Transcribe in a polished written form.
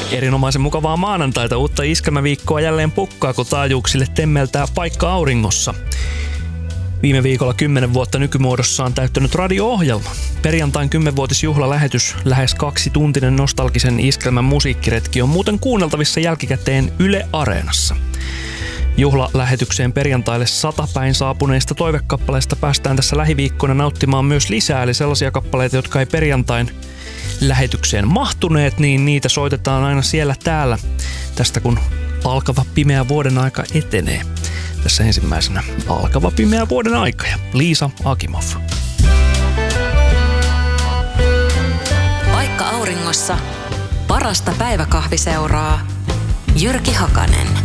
Erinomaisen mukavaa maanantaita, uutta iskelmäviikkoa jälleen pukkaa, kun taajuuksille temmeltää paikka auringossa. Viime viikolla 10 vuotta nykymuodossaan täyttänyt radio-ohjelma. Perjantain 10-vuotisjuhlalähetys, lähes 2-tuntinen nostalgisen iskelmän musiikkiretki on muuten kuunneltavissa jälkikäteen Yle Areenassa. Juhlalähetykseen perjantaille 100 päin saapuneista toivekappaleista päästään tässä lähiviikkoina nauttimaan myös lisää, eli sellaisia kappaleita, jotka ei perjantain lähetykseen mahtuneet, niin niitä soitetaan aina siellä täällä tästä kun alkava pimeä vuoden aika etenee. Tässä ensimmäisenä alkava pimeä vuoden aika ja Liisa Akimov. Paikka auringossa. Parasta päiväkahviseuraa. Jyrki Hakanen.